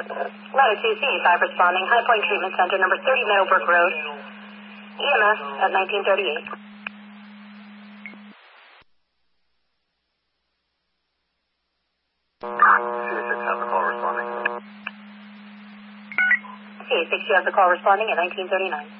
Latitude CA5 responding. High Point Treatment Center, number 30 Meadowbrook Road. EMS at 1938. CA6 has the call responding. CA6, you have the call responding at 1939.